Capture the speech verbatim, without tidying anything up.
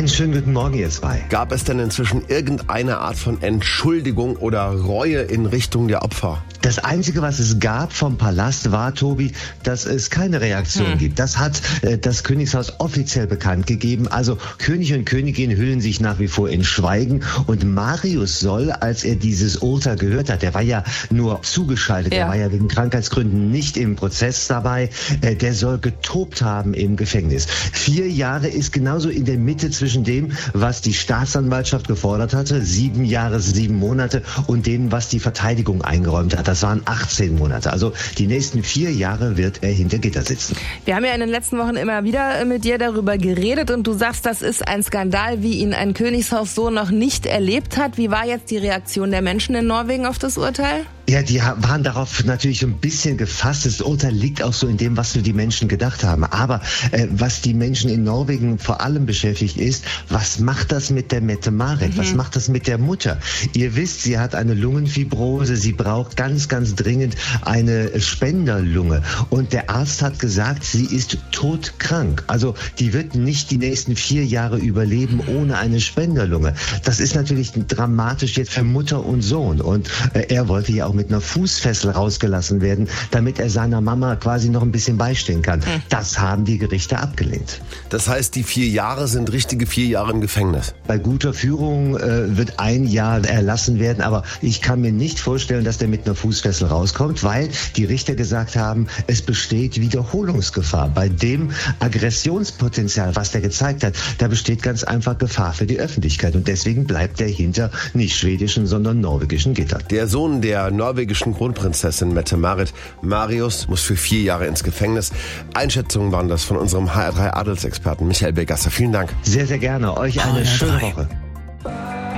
Einen schönen guten Morgen, ihr zwei. Gab es denn inzwischen irgendeine Art von Entschuldigung oder Reue in Richtung der Opfer? Das Einzige, was es gab vom Palast, war, Tobi, dass es keine Reaktion hm. gibt. Das hat äh, das Königshaus offiziell bekannt gegeben. Also König und Königin hüllen sich nach wie vor in Schweigen. Und Marius soll, als er dieses Urteil gehört hat, der war ja nur zugeschaltet, ja. der war ja wegen Krankheitsgründen nicht im Prozess dabei, äh, der soll getobt haben im Gefängnis. Vier Jahre ist genauso in der Mitte zwischen dem, was die Staatsanwaltschaft gefordert hatte, sieben Jahre, sieben Monate, und dem, was die Verteidigung eingeräumt hat. Das waren achtzehn Monate. Also die nächsten vier Jahre wird er hinter Gitter sitzen. Wir haben ja in den letzten Wochen immer wieder mit dir darüber geredet und du sagst, das ist ein Skandal, wie ihn ein Königshaus so noch nicht erlebt hat. Wie war jetzt die Reaktion der Menschen in Norwegen auf das Urteil? Ja, die waren darauf natürlich ein bisschen gefasst. Das Urteil liegt auch so in dem, was so die Menschen gedacht haben. Aber äh, was die Menschen in Norwegen vor allem beschäftigt ist, was macht das mit der Mette-Marit? Mhm. Was macht das mit der Mutter? Ihr wisst, sie hat eine Lungenfibrose. Sie braucht ganz, ganz dringend eine Spenderlunge. Und der Arzt hat gesagt, sie ist todkrank. Also die wird nicht die nächsten vier Jahre überleben ohne eine Spenderlunge. Das ist natürlich dramatisch jetzt für Mutter und Sohn. Und äh, er wollte ja auch mit einer Fußfessel rausgelassen werden, damit er seiner Mama quasi noch ein bisschen beistehen kann. Hm. Das haben die Gerichte abgelehnt. Das heißt, die vier Jahre sind richtige vier Jahre im Gefängnis? Bei guter Führung äh, wird ein Jahr erlassen werden, aber ich kann mir nicht vorstellen, dass der mit einer Fußfessel rauskommt, weil die Richter gesagt haben, es besteht Wiederholungsgefahr. Bei dem Aggressionspotenzial, was der gezeigt hat, da besteht ganz einfach Gefahr für die Öffentlichkeit und deswegen bleibt er hinter nicht schwedischen, sondern norwegischen Gittern. Der Sohn der norwegischen Kronprinzessin Mette-Marit, Marius, muss für vier Jahre ins Gefängnis. Einschätzungen waren das von unserem H R drei Adelsexperten Michael Begasser. Vielen Dank. Sehr, sehr gerne. Euch eine schöne Woche.